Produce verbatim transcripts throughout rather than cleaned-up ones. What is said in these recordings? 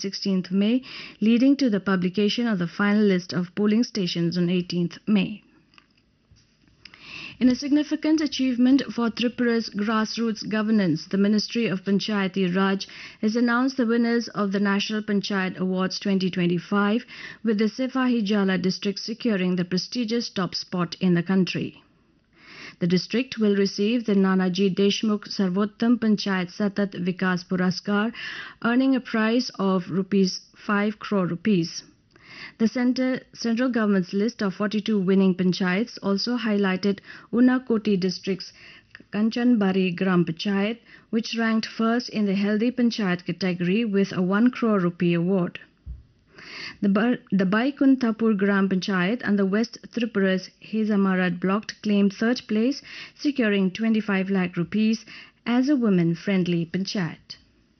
sixteenth May, leading to the publication of the final list of polling stations on eighteenth May. In a significant achievement for Tripura's grassroots governance, the Ministry of Panchayati Raj has announced the winners of the National Panchayat Awards twenty twenty-five, with the Sipahi Jala district securing the prestigious top spot in the country. The district will receive the Nanaji Deshmukh Sarvottam Panchayat Satat Vikas Puraskar, earning a prize of rupees five crore rupees. The center, central government's list of forty-two winning panchayats also highlighted Unakoti district's Kanchanbari Gram Panchayat, which ranked first in the Healthy Panchayat category with a one crore rupee award. The, Bar the Baikunthapur Gram Panchayat and the West Tripura's Hezamarad block claimed third place, securing twenty-five lakh rupees as a women-friendly panchayat.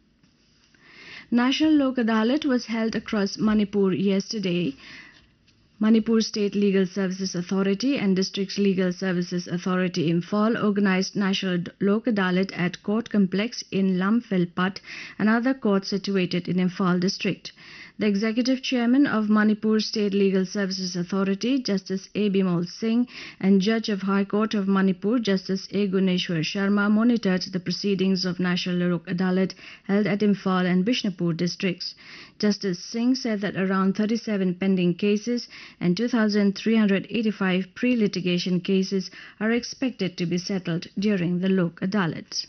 National Lok Adalat was held across Manipur yesterday. Manipur State Legal Services Authority and District Legal Services Authority Imphal organized National Lok Adalat at Court Complex in Lamphel-Pat, another court situated in Imphal district. The Executive Chairman of Manipur State Legal Services Authority, Justice A. Bimol Singh, and Judge of High Court of Manipur, Justice A. Guneshwar Sharma, monitored the proceedings of National Lok Adalat held at Imphal and Bishnupur districts. Justice Singh said that around thirty-seven pending cases and two thousand three hundred eighty-five pre-litigation cases are expected to be settled during the Lok Adalat.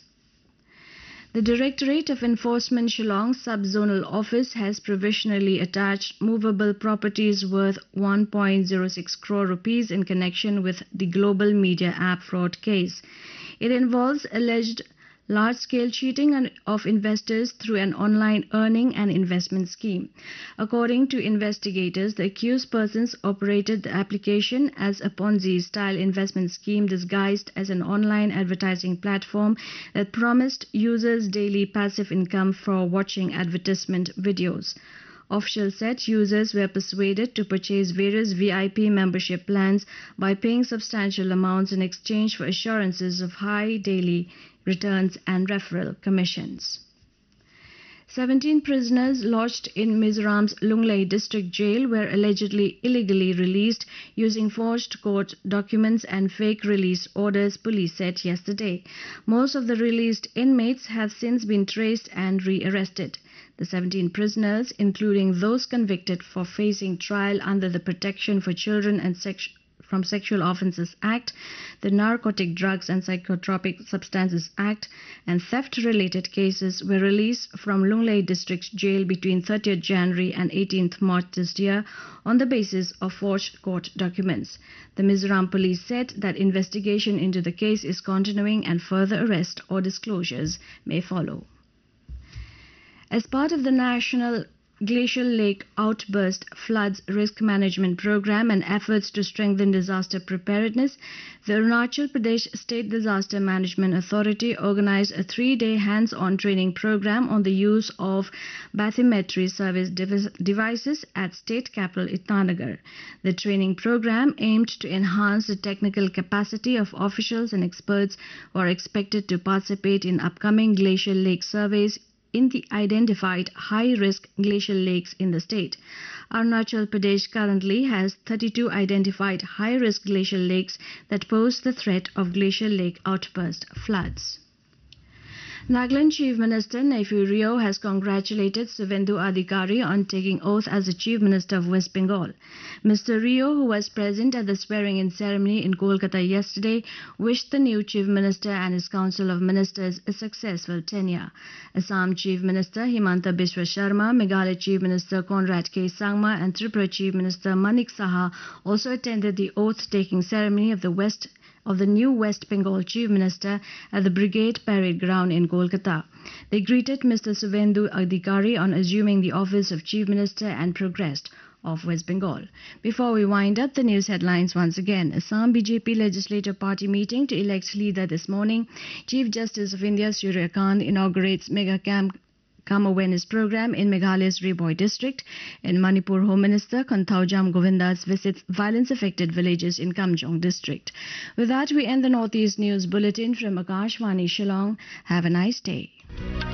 The Directorate of Enforcement Shillong Sub-Zonal Office has provisionally attached movable properties worth one point zero six crore rupees in connection with the global media app fraud case. It involves alleged large-scale cheating of investors through an online earning and investment scheme. According to investigators, the accused persons operated the application as a Ponzi-style investment scheme disguised as an online advertising platform that promised users daily passive income for watching advertisement videos. Officials said users were persuaded to purchase various V I P membership plans by paying substantial amounts in exchange for assurances of high daily returns and referral commissions. seventeen prisoners lodged in Mizoram's Lunglei district jail were allegedly illegally released using forged court documents and fake release orders, police said yesterday. Most of the released inmates have since been traced and re-arrested. The seventeen prisoners, including those convicted for facing trial under the Protection for Children and Sex from Sexual Offences Act, the Narcotic Drugs and Psychotropic Substances Act, and theft-related cases, were released from Lunglei District Jail between thirtieth January and eighteenth March this year on the basis of forged court documents. The Mizoram police said that investigation into the case is continuing and further arrest or disclosures may follow. As part of the National Glacial Lake Outburst Floods Risk Management Program and efforts to strengthen disaster preparedness, the Arunachal Pradesh State Disaster Management Authority organized a three-day hands-on training program on the use of bathymetry service devices at state capital Itanagar. The training program aimed to enhance the technical capacity of officials and experts who are expected to participate in upcoming glacial lake surveys in the identified high-risk glacial lakes in the state. Arunachal Pradesh currently has thirty-two identified high-risk glacial lakes that pose the threat of glacial lake outburst floods. Nagaland Chief Minister Neiphiu Rio has congratulated Suvendu Adhikari on taking oath as the Chief Minister of West Bengal. Mister Rio, who was present at the swearing-in ceremony in Kolkata yesterday, wished the new Chief Minister and his Council of Ministers a successful tenure. Assam Chief Minister Himanta Biswa Sharma, Meghalaya Chief Minister Conrad K. Sangma and Tripura Chief Minister Manik Saha also attended the oath-taking ceremony of the West of the new West Bengal Chief Minister at the Brigade Parade Ground in Kolkata. They greeted Mister Suvendu Adhikari on assuming the office of Chief Minister and progressed of West Bengal. Before we wind up the news headlines once again, Assam B J P Legislative Party meeting to elect leader this morning. Chief Justice of India Surya Kant inaugurates mega camp Come Awareness Program in Meghalaya's Riboy district. In Manipur, Home Minister Kanthaujam Govindas visits violence-affected villages in Kamjong district. With that, we end the Northeast News Bulletin from Akashvani Shillong. Have a nice day.